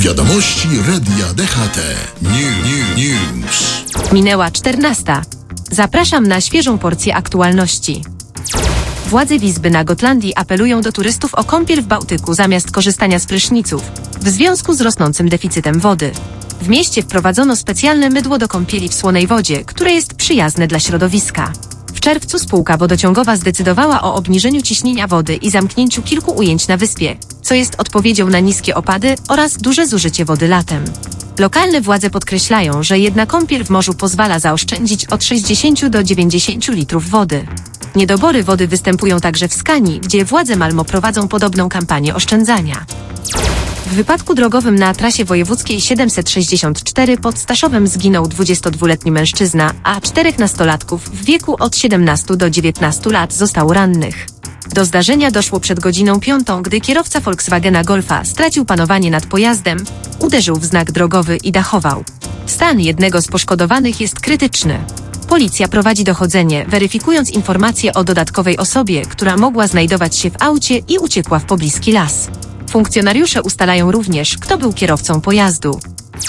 Wiadomości Radia DHT. News. Minęła 14. Zapraszam na świeżą porcję aktualności. Władze Wizby na Gotlandii apelują do turystów o kąpiel w Bałtyku zamiast korzystania z pryszniców w związku z rosnącym deficytem wody. W mieście wprowadzono specjalne mydło do kąpieli w słonej wodzie, które jest przyjazne dla środowiska. W czerwcu spółka wodociągowa zdecydowała o obniżeniu ciśnienia wody i zamknięciu kilku ujęć na wyspie, co jest odpowiedzią na niskie opady oraz duże zużycie wody latem. Lokalne władze podkreślają, że jedna kąpiel w morzu pozwala zaoszczędzić od 60 do 90 litrów wody. Niedobory wody występują także w Skanii, gdzie władze Malmo prowadzą podobną kampanię oszczędzania. W wypadku drogowym na trasie wojewódzkiej 764 pod Staszowem zginął 22-letni mężczyzna, a 4 nastolatków w wieku od 17 do 19 lat zostało rannych. Do zdarzenia doszło przed godziną 5, gdy kierowca Volkswagena Golfa stracił panowanie nad pojazdem, uderzył w znak drogowy i dachował. Stan jednego z poszkodowanych jest krytyczny. Policja prowadzi dochodzenie, weryfikując informacje o dodatkowej osobie, która mogła znajdować się w aucie i uciekła w pobliski las. Funkcjonariusze ustalają również, kto był kierowcą pojazdu.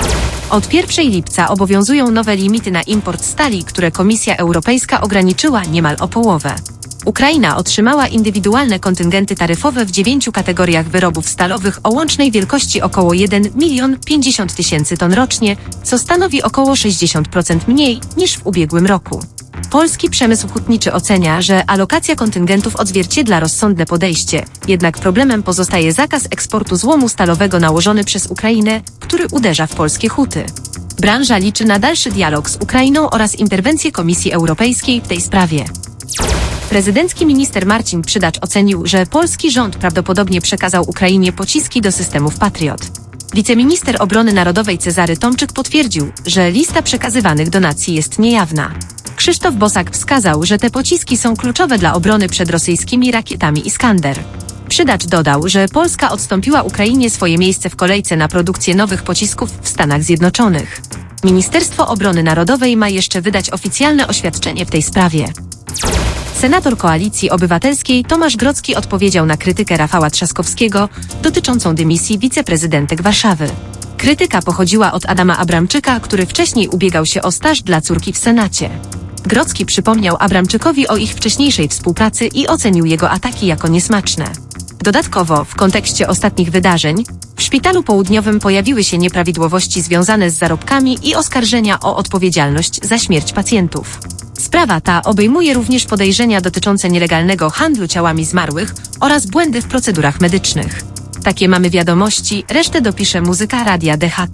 Od 1 lipca obowiązują nowe limity na import stali, które Komisja Europejska ograniczyła niemal o połowę. Ukraina otrzymała indywidualne kontyngenty taryfowe w 9 kategoriach wyrobów stalowych o łącznej wielkości około 1 050 000 ton rocznie, co stanowi około 60% mniej niż w ubiegłym roku. Polski przemysł hutniczy ocenia, że alokacja kontyngentów odzwierciedla rozsądne podejście, jednak problemem pozostaje zakaz eksportu złomu stalowego nałożony przez Ukrainę, który uderza w polskie huty. Branża liczy na dalszy dialog z Ukrainą oraz interwencję Komisji Europejskiej w tej sprawie. Prezydencki minister Marcin Przydacz ocenił, że polski rząd prawdopodobnie przekazał Ukrainie pociski do systemów Patriot. Wiceminister Obrony Narodowej Cezary Tomczyk potwierdził, że lista przekazywanych donacji jest niejawna. Krzysztof Bosak wskazał, że te pociski są kluczowe dla obrony przed rosyjskimi rakietami Iskander. Przydacz dodał, że Polska odstąpiła Ukrainie swoje miejsce w kolejce na produkcję nowych pocisków w Stanach Zjednoczonych. Ministerstwo Obrony Narodowej ma jeszcze wydać oficjalne oświadczenie w tej sprawie. Senator Koalicji Obywatelskiej Tomasz Grodzki odpowiedział na krytykę Rafała Trzaskowskiego dotyczącą dymisji wiceprezydentek Warszawy. Krytyka pochodziła od Adama Abramczyka, który wcześniej ubiegał się o staż dla córki w Senacie. Grodzki przypomniał Abramczykowi o ich wcześniejszej współpracy i ocenił jego ataki jako niesmaczne. Dodatkowo, w kontekście ostatnich wydarzeń, w Szpitalu Południowym pojawiły się nieprawidłowości związane z zarobkami i oskarżenia o odpowiedzialność za śmierć pacjentów. Sprawa ta obejmuje również podejrzenia dotyczące nielegalnego handlu ciałami zmarłych oraz błędy w procedurach medycznych. Takie mamy wiadomości, resztę dopisze muzyka Radia DHT.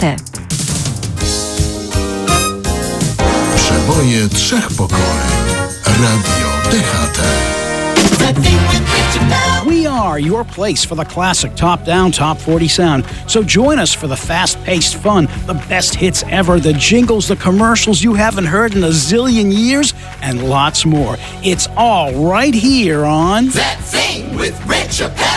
Przeboje 3 pokoleń. Radio DHT. We are your place for the classic top-down, top 40 sound. So join us for the fast-paced fun, the best hits ever, the jingles, the commercials you haven't heard in a zillion years, and lots more. It's all right here on That Thing with Rich Chappelle.